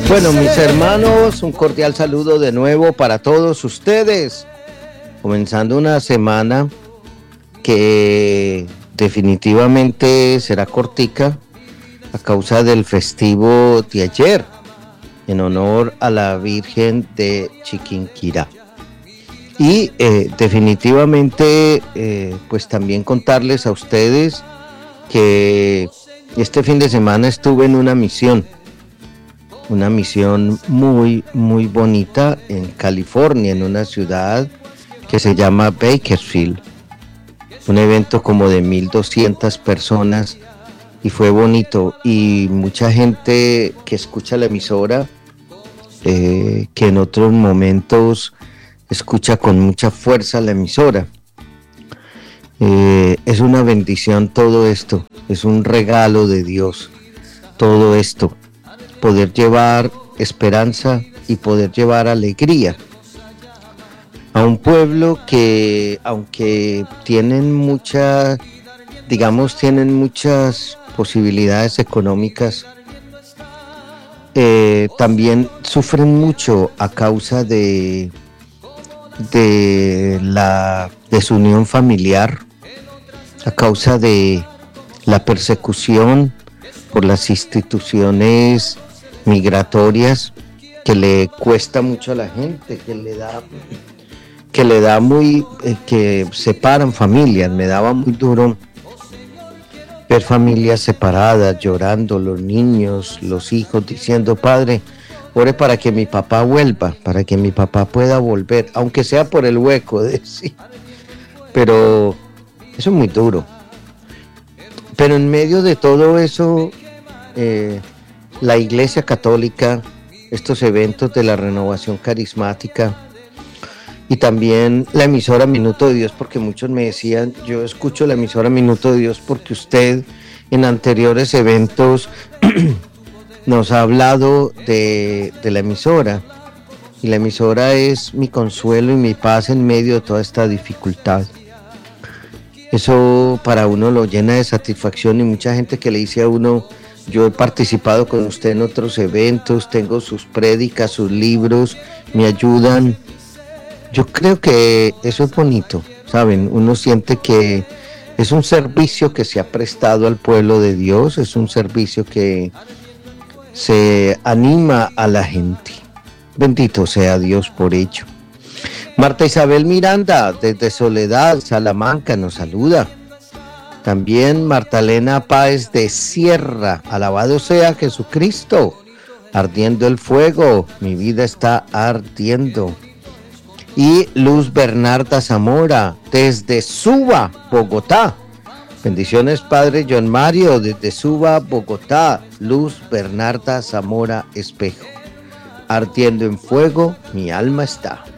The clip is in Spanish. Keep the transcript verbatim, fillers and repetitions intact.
Bueno, mis hermanos, un cordial saludo de nuevo para todos ustedes. Comenzando una semana que definitivamente será cortica a causa del festivo de ayer, en honor a la Virgen de Chiquinquirá. Y eh, definitivamente, eh, pues también contarles a ustedes que este fin de semana estuve en una misión. Una misión muy, muy bonita en California, en una ciudad que se llama Bakersfield. Un evento como de mil doscientas personas y fue bonito. Y mucha gente que escucha la emisora, eh, que en otros momentos escucha con mucha fuerza la emisora. Eh, es una bendición todo esto, es un regalo de Dios, todo esto. Poder llevar esperanza y poder llevar alegría a un pueblo que, aunque tienen muchas, digamos, tienen muchas posibilidades económicas, eh, también sufren mucho a causa de, de la desunión familiar, a causa de la persecución por las instituciones migratorias, que le cuesta mucho a la gente, que le da que le da muy eh, que separan familias. Me daba muy duro ver familias separadas, llorando, los niños, los hijos diciendo: padre, ore para que mi papá vuelva, para que mi papá pueda volver, aunque sea por el hueco de sí. Pero eso es muy duro. Pero en medio de todo eso, eh, la Iglesia Católica, estos eventos de la renovación carismática y también la emisora Minuto de Dios, porque muchos me decían: yo escucho la emisora Minuto de Dios porque usted en anteriores eventos nos ha hablado de, de la emisora, y la emisora es mi consuelo y mi paz en medio de toda esta dificultad. Eso para uno lo llena de satisfacción, y mucha gente que le dice a uno: yo he participado con usted en otros eventos, tengo sus prédicas, sus libros, me ayudan. Yo creo que eso es bonito, ¿saben? Uno siente que es un servicio que se ha prestado al pueblo de Dios, es un servicio que se anima a la gente. Bendito sea Dios por ello. Marta Isabel Miranda, desde Soledad, Salamanca, nos saluda. También Martalena Páez de Sierra, alabado sea Jesucristo, ardiendo el fuego, mi vida está ardiendo. Y Luz Bernarda Zamora, desde Suba, Bogotá. Bendiciones, Padre John Mario, desde Suba, Bogotá. Luz Bernarda Zamora Espejo, ardiendo en fuego, mi alma está.